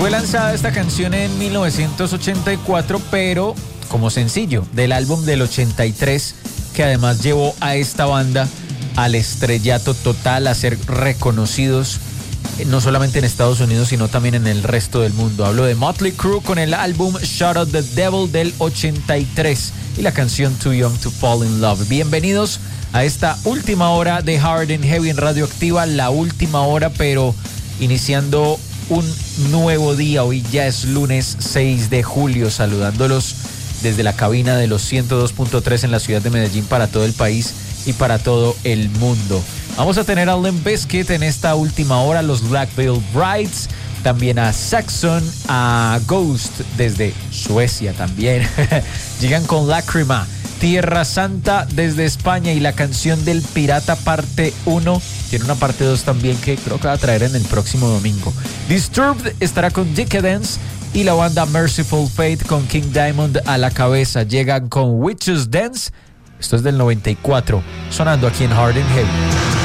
Fue lanzada esta canción en 1984, pero como sencillo del álbum del 83, que además llevó a esta banda al estrellato total, a ser reconocidos no solamente en Estados Unidos, sino también en el resto del mundo. Hablo de Motley Crue con el álbum Shout at the Devil del 83 y la canción Too Young to Fall in Love. Bienvenidos a esta última hora de Hard and Heavy en Radioactiva, la última hora, pero iniciando un nuevo día. Hoy ya es lunes 6 de julio, saludándolos desde la cabina de los 102.3 en la ciudad de Medellín para todo el país y para todo el mundo. Vamos a tener a Limp Bizkit en esta última hora, los Black Veil Brides, también a Saxon, a Ghost desde Suecia también. Llegan con Lágrima, Tierra Santa desde España y la canción del Pirata parte 1. Tiene una parte 2 también que creo que va a traer en el próximo domingo. Disturbed estará con Decadence y la banda Merciful Fate con King Diamond a la cabeza. Llegan con Witches Dance. Esto es del 94, sonando aquí en Hard and Heavy.